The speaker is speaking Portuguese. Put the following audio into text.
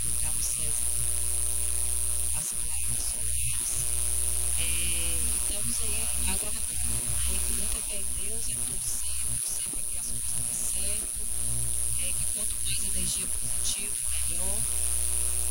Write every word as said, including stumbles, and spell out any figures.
do Carlos César, as placas solares. É, estamos aí aguardando. Aí com muita fé em Deus, é torcer, torcer para que as coisas dêem certo, é, que quanto mais energia positiva, melhor.